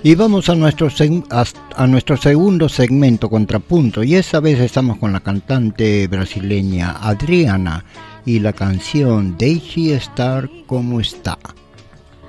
Y vamos a a nuestro segundo segmento, Contrapunto, y esa vez estamos con la cantante brasileña Adriana y la canción Deixe Estar Como Está.